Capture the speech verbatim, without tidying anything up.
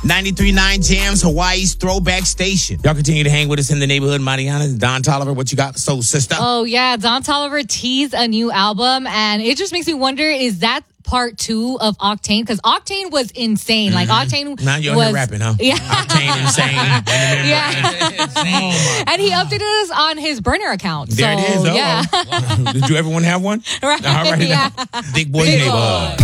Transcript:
ninety-three point nine Jams, Hawaii's throwback station. Y'all continue to hang with us in the neighborhood. Mariana, Don Tolliver, what you got? So, sister. Oh, yeah. Don Tolliver teased a new album, and it just makes me wonder, is that part two of Octane? Because Octane was insane. Mm-hmm. Like, Octane now you're was... here rapping, huh? Yeah. Octane insane. Yeah. Insane. And he updated us on his burner account. There so, it is. Oh, yeah. oh. Did you ever want to have one? Right. All right. Yeah. Big Boy Big Neighborhood. Boy.